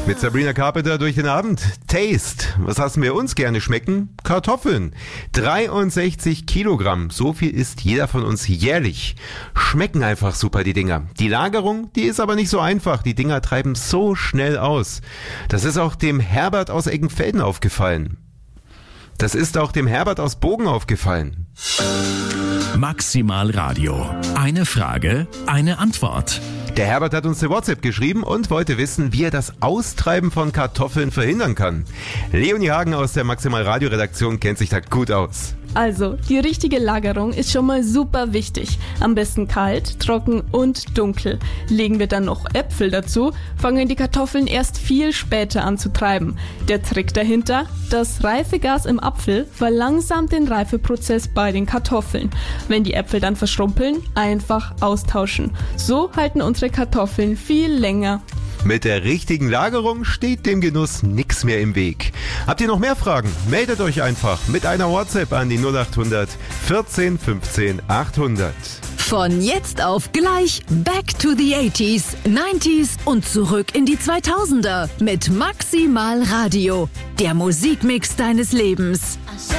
Mit Sabrina Carpenter durch den Abend. Taste. Was lassen wir uns gerne schmecken? Kartoffeln. 63 Kilogramm. So viel isst jeder von uns jährlich. Schmecken einfach super, die Dinger. Die Lagerung, die ist aber nicht so einfach. Die Dinger treiben so schnell aus. Das ist auch dem Herbert aus Eggenfelden aufgefallen. Das ist auch dem Herbert aus Bogen aufgefallen. Maximal Radio. Eine Frage, eine Antwort. Der Herbert hat uns eine WhatsApp geschrieben und wollte wissen, wie er das Austreiben von Kartoffeln verhindern kann. Leonie Hagen aus der Maximal Radio Redaktion kennt sich da gut aus. Also, die richtige Lagerung ist schon mal super wichtig. Am besten kalt, trocken und dunkel. Legen wir dann noch Äpfel dazu, fangen die Kartoffeln erst viel später an zu treiben. Der Trick dahinter? Das Reifegas im Apfel verlangsamt den Reifeprozess bei den Kartoffeln. Wenn die Äpfel dann verschrumpeln, einfach austauschen. So halten unsere Kartoffeln viel länger. Mit der richtigen Lagerung steht dem Genuss nichts mehr im Weg. Habt ihr noch mehr Fragen? Meldet euch einfach mit einer WhatsApp an die 0800 14 15 800. Von jetzt auf gleich Back to the 80s, 90s und zurück in die 2000er mit Maximal Radio. Der Musikmix deines Lebens.